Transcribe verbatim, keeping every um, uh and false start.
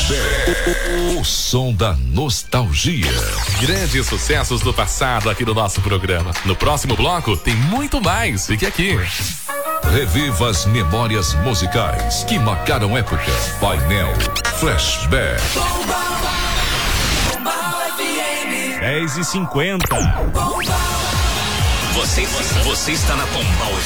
Flashback. O, o som da nostalgia. Grandes sucessos do passado aqui no nosso programa. No próximo bloco tem muito mais. Fique aqui. Reviva as memórias musicais que marcaram época. Painel Flashback. dez e cinquenta. Você, você, você está na Pombal